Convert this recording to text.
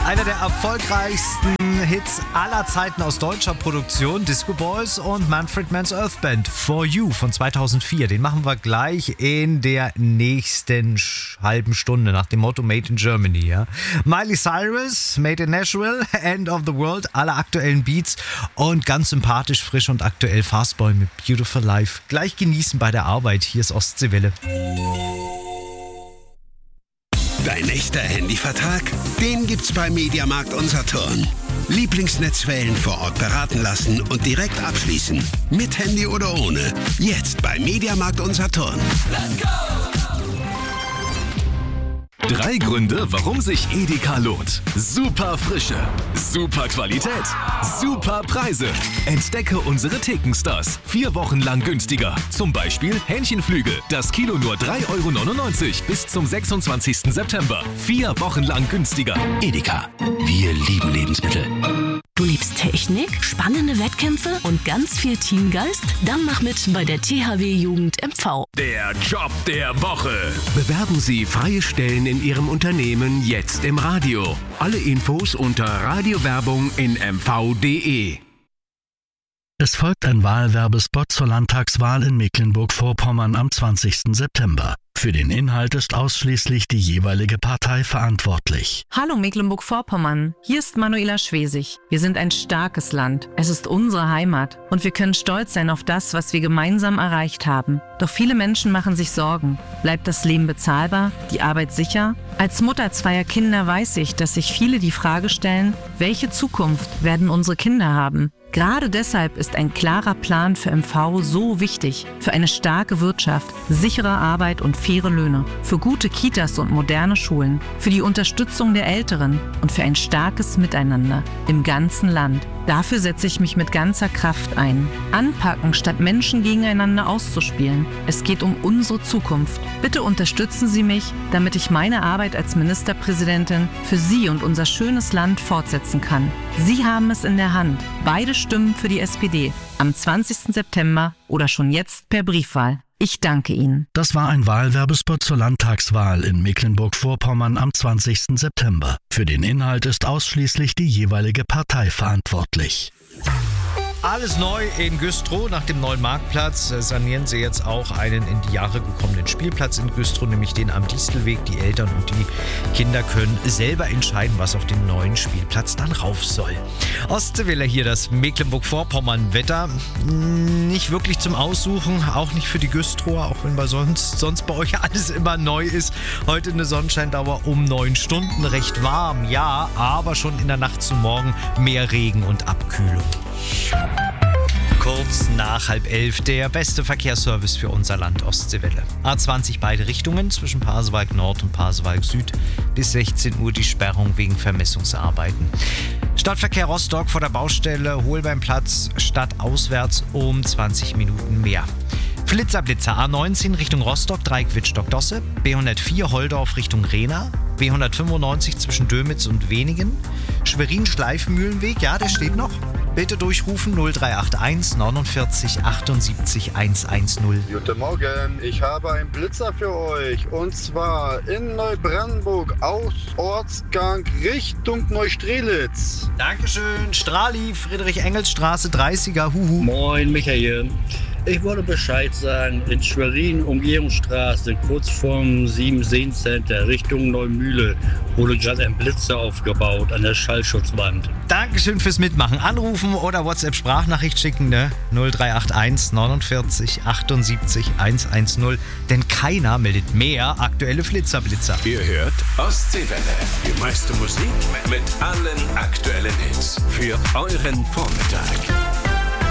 Einer der erfolgreichsten Hits aller Zeiten aus deutscher Produktion, Disco Boys und Manfred Mann's Earth Band, For You von 2004. Den machen wir gleich in der nächsten halben Stunde nach dem Motto Made in Germany. Ja? Miley Cyrus, Made in Nashville, End of the World, alle aktuellen Beats und ganz sympathisch, frisch und aktuell Fastboy mit Beautiful Life. Gleich genießen bei der Arbeit. Hier ist Ostseewelle. Dein echter Handyvertrag? Den gibt's bei Mediamarkt Unsaturn. Lieblingsnetzwellen vor Ort beraten lassen und direkt abschließen. Mit Handy oder ohne. Jetzt bei Mediamarkt Unsaturn. Let's go! 3 Gründe, warum sich Edeka lohnt. Super Frische, super Qualität, super Preise. Entdecke unsere Thekenstars. 4 Wochen lang günstiger. Zum Beispiel Hähnchenflügel. Das Kilo nur 3,99 € bis zum 26. September. 4 Wochen lang günstiger. Edeka. Wir lieben Lebensmittel. Du liebst Technik, spannende Wettkämpfe und ganz viel Teamgeist? Dann mach mit bei der THW Jugend MV. Der Job der Woche. Bewerben Sie freie Stellen in Ihrem Unternehmen jetzt im Radio. Alle Infos unter Radiowerbung in mv.de. Es folgt ein Wahlwerbespot zur Landtagswahl in Mecklenburg-Vorpommern am 20. September. Für den Inhalt ist ausschließlich die jeweilige Partei verantwortlich. Hallo Mecklenburg-Vorpommern, hier ist Manuela Schwesig. Wir sind ein starkes Land. Es ist unsere Heimat und wir können stolz sein auf das, was wir gemeinsam erreicht haben. Doch viele Menschen machen sich Sorgen. Bleibt das Leben bezahlbar? Die Arbeit sicher? Als Mutter 2 Kinder weiß ich, dass sich viele die Frage stellen, welche Zukunft werden unsere Kinder haben? Gerade deshalb ist ein klarer Plan für MV so wichtig. Für eine starke Wirtschaft, sichere Arbeit und faire Löhne. Für gute Kitas und moderne Schulen. Für die Unterstützung der Älteren und für ein starkes Miteinander im ganzen Land. Dafür setze ich mich mit ganzer Kraft ein. Anpacken, statt Menschen gegeneinander auszuspielen. Es geht um unsere Zukunft. Bitte unterstützen Sie mich, damit ich meine Arbeit als Ministerpräsidentin für Sie und unser schönes Land fortsetzen kann. Sie haben es in der Hand. Beide Stimmen für die SPD. Am 20. September oder schon jetzt per Briefwahl. Ich danke Ihnen. Das war ein Wahlwerbespot zur Landtagswahl in Mecklenburg-Vorpommern am 20. September. Für den Inhalt ist ausschließlich die jeweilige Partei verantwortlich. Alles neu in Güstrow. Nach dem neuen Marktplatz sanieren sie jetzt auch einen in die Jahre gekommenen Spielplatz in Güstrow, nämlich den am Distelweg. Die Eltern und die Kinder können selber entscheiden, was auf den neuen Spielplatz dann rauf soll. Ostseewelle hier, das Mecklenburg-Vorpommern-Wetter. Nicht wirklich zum Aussuchen, auch nicht für die Güstrower, auch wenn bei sonst bei euch alles immer neu ist. Heute eine Sonnenscheindauer um 9 Stunden, recht warm, ja, aber schon in der Nacht zum Morgen mehr Regen und Abkühlung. Kurz nach 10:30 der beste Verkehrsservice für unser Land Ostseewelle. A20 beide Richtungen zwischen Pasewalk Nord und Pasewalk Süd. Bis 16 Uhr die Sperrung wegen Vermessungsarbeiten. Stadtverkehr Rostock vor der Baustelle Holbeinplatz stadtauswärts um 20 Minuten mehr. Flitzer A19 Richtung Rostock, Dreieck Wittstock-Dosse, B104 Holdorf Richtung Rehna, B195 zwischen Dömitz und Wenigen, Schwerin-Schleifmühlenweg, ja, der steht noch. Bitte durchrufen 0381 49 78 110. Guten Morgen, ich habe einen Blitzer für euch und zwar in Neubrandenburg aus Ortsgang Richtung Neustrelitz. Dankeschön, Strahli, Friedrich-Engels-Straße 30er, huhu. Moin Michael, ich wollte Bescheid sagen, in Schwerin, Umgehungsstraße, kurz vorm 7-Seen-Center Richtung Neumühle wurde gerade ein Blitzer aufgebaut an der Schallschutzwand. Dankeschön fürs Mitmachen. Anrufen oder WhatsApp-Sprachnachricht schicken, ne? 0381 49 78 110. Denn keiner meldet mehr aktuelle Flitzer-Blitzer. Ihr hört Ostseewelle. Die meiste Musik mit allen aktuellen Hits für euren Vormittag.